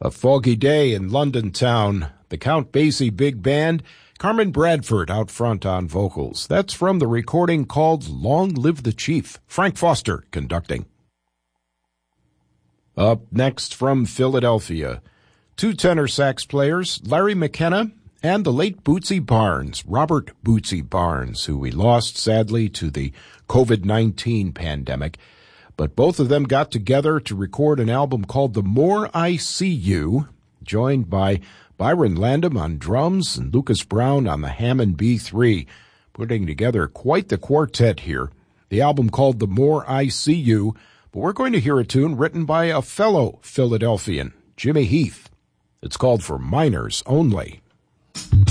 A foggy day in London town. The Count Basie Big Band, Carmen Bradford out front on vocals. That's from the recording called Long Live the Chief. Frank Foster conducting. Up next from Philadelphia, two tenor sax players, Larry McKenna and the late Bootsy Barnes, Robert Bootsy Barnes, who we lost sadly to the COVID-19 pandemic. But both of them got together to record an album called The More I See You, joined by Byron Landham on drums and Lucas Brown on the Hammond B3, putting together quite the quartet here. The album called The More I See You, but we're going to hear a tune written by a fellow Philadelphian, Jimmy Heath. It's called For Minors Only.